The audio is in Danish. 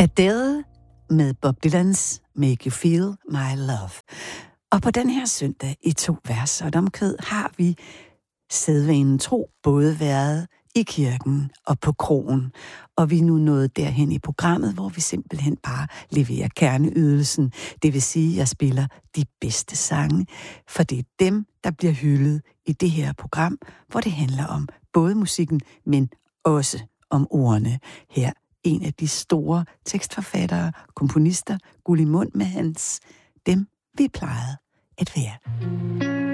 Adele med Bob Dylans Make You Feel My Love. Og på den her søndag i 2 vers og et omkvæd har vi sædvanen tro både været i kirken og på kroen. Og vi er nu nået derhen i programmet, hvor vi simpelthen bare leverer kerneydelsen. Det vil sige, at jeg spiller de bedste sange, for det er dem, der bliver hyldet i det her program, hvor det handler om både musikken, men også om ordene. Her en af de store tekstforfattere, komponister, Gulli Mund med hans Dem vi plejede at være.